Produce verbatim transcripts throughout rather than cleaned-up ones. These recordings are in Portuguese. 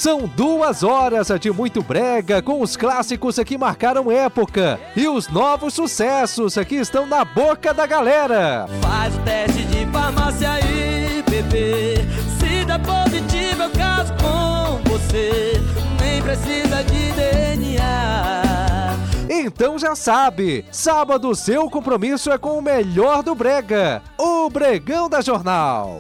São duas horas de muito brega com os clássicos que marcaram época e os novos sucessos que estão na boca da galera. Faz o teste de farmácia aí, bebê. Se dá positivo eu caso com você. Nem precisa de D N A. Então já sabe, sábado seu compromisso é com o melhor do brega, o Bregão da Jornal.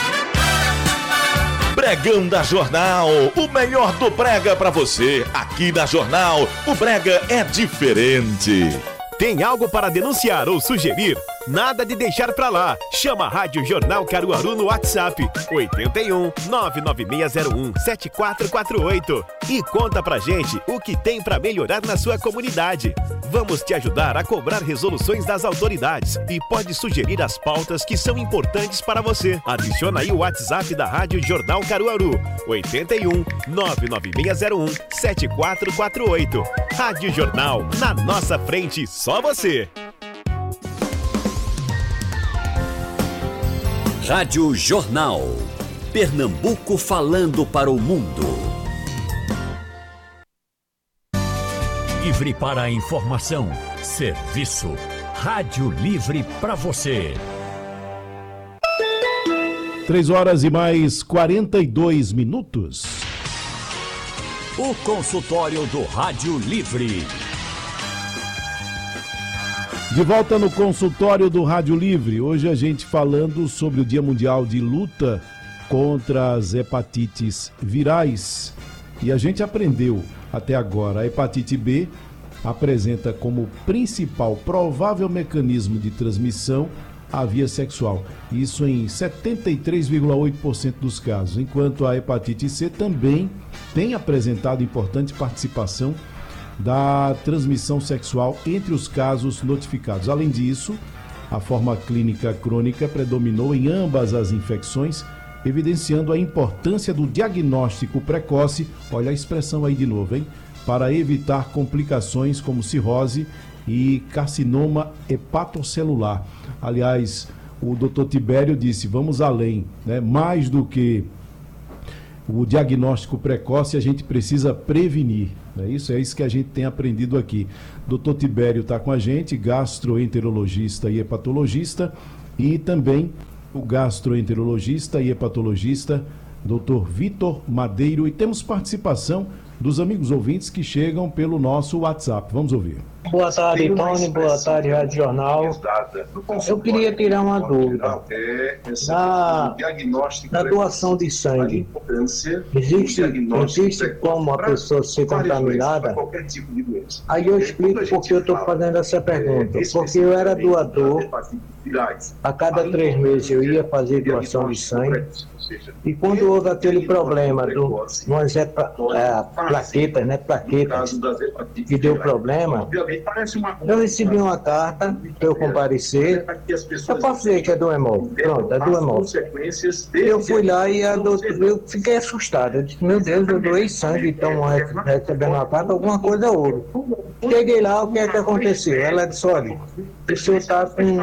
Bregão da Jornal, o melhor do brega pra você. Aqui na Jornal, o brega é diferente. Tem algo para denunciar ou sugerir? Nada de deixar pra lá. Chama a Rádio Jornal Caruaru no WhatsApp oito um nove nove seis zero um sete quatro quatro oito e conta pra gente o que tem pra melhorar na sua comunidade. Vamos te ajudar a cobrar resoluções das autoridades e pode sugerir as pautas que são importantes para você. Adiciona aí o WhatsApp da Rádio Jornal Caruaru oito um nove nove seis zero um sete quatro quatro oito. Rádio Jornal, na nossa frente, só você. Rádio Jornal. Pernambuco falando para o mundo. Livre para a informação. Serviço. Rádio Livre para você. Três horas e mais quarenta e dois minutos. O consultório do Rádio Livre. De volta no consultório do Rádio Livre, hoje a gente falando sobre o Dia Mundial de Luta contra as hepatites virais. E a gente aprendeu até agora, a hepatite B apresenta como principal provável mecanismo de transmissão a via sexual. Isso em setenta e três vírgula oito por cento dos casos, enquanto a hepatite C também tem apresentado importante participação da transmissão sexual entre os casos notificados. Além disso, a forma clínica crônica predominou em ambas as infecções, evidenciando a importância do diagnóstico precoce, olha a expressão aí de novo, hein? Para evitar complicações como cirrose e carcinoma hepatocelular. Aliás, o doutor Tibério disse, vamos além, né? Mais do que o diagnóstico precoce, a gente precisa prevenir. É isso, é isso que a gente tem aprendido aqui. doutor Tibério está com a gente, gastroenterologista e hepatologista, e também o gastroenterologista e hepatologista, doutor Vitor Madeiro, e temos participação dos amigos ouvintes que chegam pelo nosso WhatsApp. Vamos ouvir. Boa tarde, Tony. Boa tarde, Rádio Jornal. Eu queria tirar uma dúvida. Na, na doação de sangue, existe, existe como a pessoa ser contaminada? Aí eu explico porque eu estou fazendo essa pergunta. Porque eu era doador, a cada três meses eu ia fazer doação de sangue. E quando houve aquele problema do umas é, plaquetas, né, plaquetas, que deu problema, eu recebi uma carta para eu comparecer. Eu posso dizer que é do hemol. Pronto, é do hemol. Eu fui lá e a doutora, eu fiquei assustado. Eu disse, meu Deus, eu doei sangue, então recebendo uma carta, alguma coisa houve. Cheguei lá, o que é que aconteceu? Ela disse, olha, o senhor está com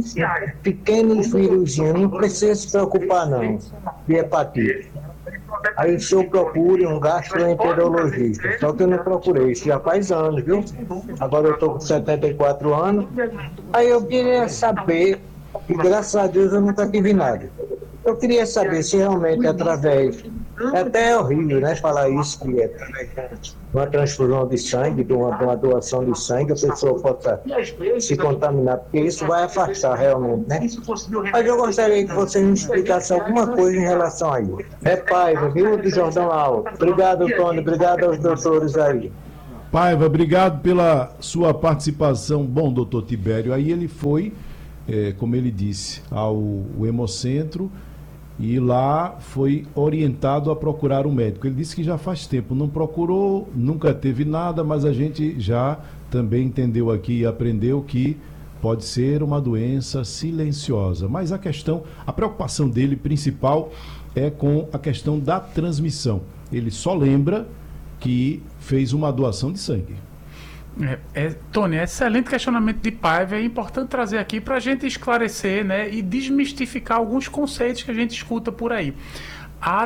pequenos vírusinhos, não precisa se preocupar não, de hepatite. Aí o senhor procure um gastroenterologista. Só que eu não procurei, isso já faz anos, viu? Agora eu estou com setenta e quatro anos. Aí eu queria saber, e graças a Deus eu nunca tive nada. Eu queria saber se realmente através, é até horrível, né, falar isso, que é uma transfusão de sangue, de uma, de uma doação de sangue, a pessoa possa se contaminar, porque isso vai afastar realmente, né? Mas eu gostaria que você me explicasse alguma coisa em relação a isso. É Paiva, viu, do Jordão Alto. Obrigado, Tony, obrigado aos doutores aí. Paiva, obrigado pela sua participação. Bom, doutor Tibério, aí ele foi, é, como ele disse, ao Hemocentro, e lá foi orientado a procurar um médico. Ele disse que já faz tempo, não procurou, nunca teve nada, mas a gente já também entendeu aqui e aprendeu que pode ser uma doença silenciosa. Mas a questão, a preocupação dele principal é com a questão da transmissão. Ele só lembra que fez uma doação de sangue. É, é, Tony, excelente questionamento de Paiva. É importante trazer aqui para a gente esclarecer, né, e desmistificar alguns conceitos que a gente escuta por aí. A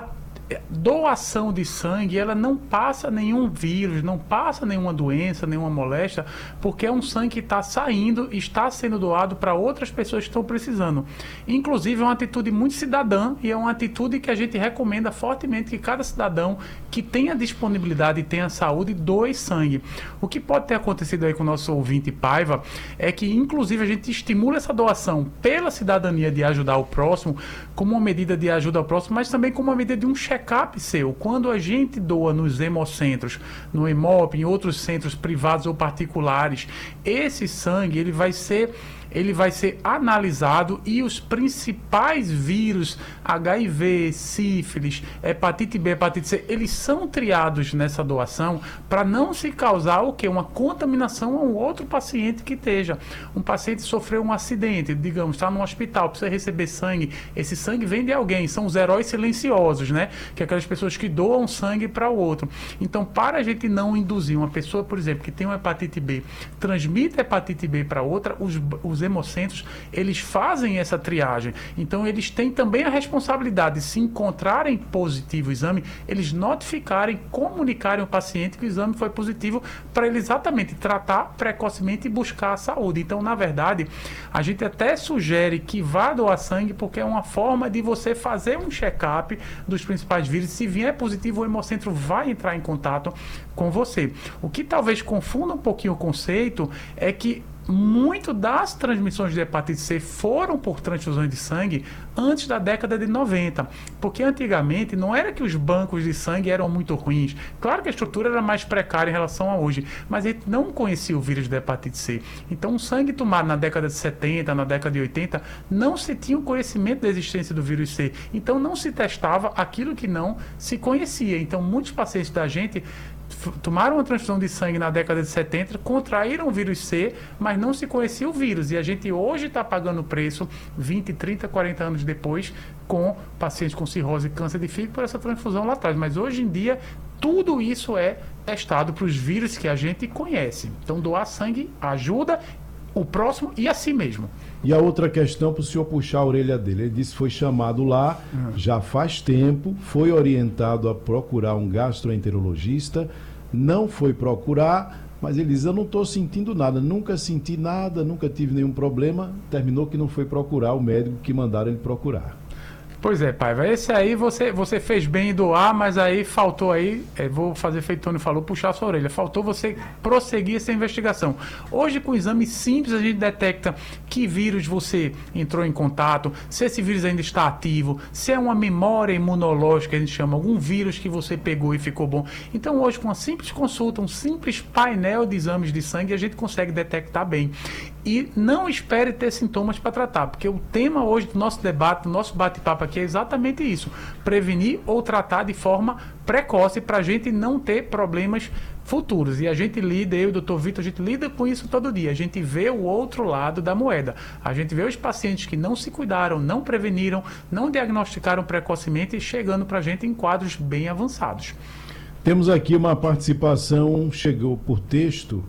doação de sangue, ela não passa nenhum vírus, não passa nenhuma doença, nenhuma moléstia, porque é um sangue que está saindo e está sendo doado para outras pessoas que estão precisando. Inclusive é uma atitude muito cidadã e é uma atitude que a gente recomenda fortemente que cada cidadão que tenha disponibilidade e tenha saúde doe sangue. O que pode ter acontecido aí com o nosso ouvinte Paiva é que inclusive a gente estimula essa doação pela cidadania de ajudar o próximo, como uma medida de ajuda ao próximo, mas também como uma medida de um check-up seu. Quando a gente doa nos hemocentros, no Hemop, em outros centros privados ou particulares, esse sangue ele vai ser ele vai ser analisado e os principais vírus, H I V, sífilis, hepatite B, hepatite C, eles são triados nessa doação para não se causar o quê? Uma contaminação a um outro paciente que esteja. Um paciente sofreu um acidente, digamos, está no hospital, precisa receber sangue, esse sangue vem de alguém, são os heróis silenciosos, né? Que é aquelas pessoas que doam sangue para o outro. Então, para a gente não induzir uma pessoa, por exemplo, que tem uma hepatite B, transmite hepatite B para outra, os, os Os hemocentros, eles fazem essa triagem. Então, eles têm também a responsabilidade de se encontrarem positivo o exame, eles notificarem, comunicarem ao paciente que o exame foi positivo para ele exatamente tratar precocemente e buscar a saúde. Então, na verdade, a gente até sugere que vá doar sangue porque é uma forma de você fazer um check-up dos principais vírus. Se vier positivo, o hemocentro vai entrar em contato com você. O que talvez confunda um pouquinho o conceito é que muito das transmissões de hepatite C foram por transfusões de sangue antes da década de noventa, porque antigamente não era que os bancos de sangue eram muito ruins, claro que a estrutura era mais precária em relação a hoje, mas a gente não conhecia o vírus da hepatite C. Então o sangue tomado na década de setenta, na década de oitenta, não se tinha o conhecimento da existência do vírus C, então não se testava aquilo que não se conhecia. Então muitos pacientes da gente tomaram uma transfusão de sangue na década de setenta, contraíram o vírus C, mas não se conhecia o vírus. E a gente hoje está pagando o preço, vinte, trinta, quarenta anos depois, com pacientes com cirrose e câncer de fígado por essa transfusão lá atrás. Mas hoje em dia, tudo isso é testado para os vírus que a gente conhece. Então, doar sangue ajuda o próximo e a si mesmo. E a outra questão para o senhor puxar a orelha dele. Ele disse que foi chamado lá, uhum. já faz tempo, foi orientado a procurar um gastroenterologista, não foi procurar, mas ele diz, eu não estou sentindo nada, nunca senti nada, nunca tive nenhum problema, terminou que não foi procurar o médico que mandaram ele procurar. Pois é, Paiva, esse aí você, você fez bem em doar, mas aí faltou aí, é, vou fazer feito o Tony falou, puxar a sua orelha, faltou você prosseguir essa investigação. Hoje com exame simples a gente detecta que vírus você entrou em contato, se esse vírus ainda está ativo, se é uma memória imunológica, a gente chama, algum vírus que você pegou e ficou bom. Então hoje com uma simples consulta, um simples painel de exames de sangue, a gente consegue detectar bem. E não espere ter sintomas para tratar, porque o tema hoje do nosso debate, do nosso bate-papo aqui é exatamente isso, prevenir ou tratar de forma precoce para a gente não ter problemas futuros. E a gente lida, eu e o doutor Vitor, a gente lida com isso todo dia, a gente vê o outro lado da moeda, a gente vê os pacientes que não se cuidaram, não preveniram, não diagnosticaram precocemente e chegando para a gente em quadros bem avançados. Temos aqui uma participação, chegou por texto,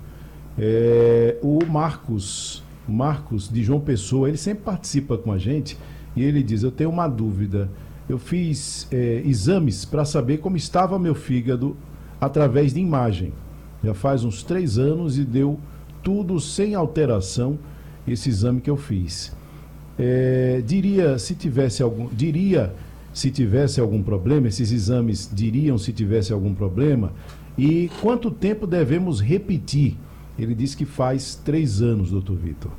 é, o Marcos, Marcos de João Pessoa, ele sempre participa com a gente e ele diz, eu tenho uma dúvida, eu fiz é, exames para saber como estava meu fígado através de imagem, já faz uns três anos e deu tudo sem alteração esse exame que eu fiz. É, diria se tivesse algum, diria se tivesse algum problema, esses exames diriam se tivesse algum problema e quanto tempo devemos repetir? Ele disse que faz três anos, doutor Vitor.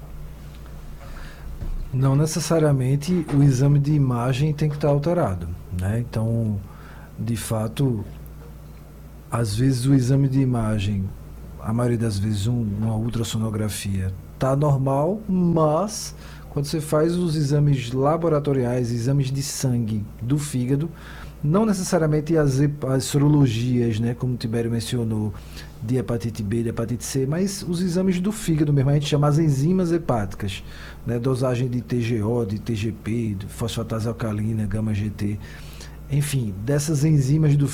Não necessariamente o exame de imagem tem que estar alterado, né? Então, de fato, às vezes o exame de imagem, a maioria das vezes um, uma ultrassonografia está normal, mas quando você faz os exames laboratoriais, exames de sangue do fígado, não necessariamente as, as sorologias, né, como o Tibério mencionou, de hepatite B, de hepatite C, mas os exames do fígado mesmo, a gente chama as enzimas hepáticas, né, dosagem de T G O, de T G P, de fosfatase alcalina, gama G T, enfim, dessas enzimas do